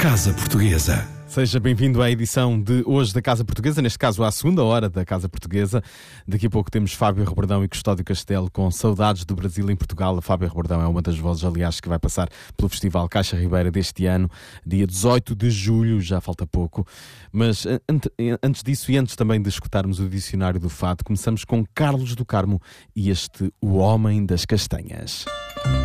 Casa Portuguesa. Seja bem-vindo à edição de hoje da Casa Portuguesa, neste caso à segunda hora da Casa Portuguesa. Daqui a pouco temos Fábio Rebordão e Custódio Castelo com Saudades do Brasil em Portugal. A Fábio Rebordão é uma das vozes, aliás, que vai passar pelo Festival Caixa Ribeira deste ano, dia 18 de julho, já falta pouco. Mas antes disso e antes também de escutarmos o Dicionário do Fado, começamos com Carlos do Carmo e O Homem das Castanhas.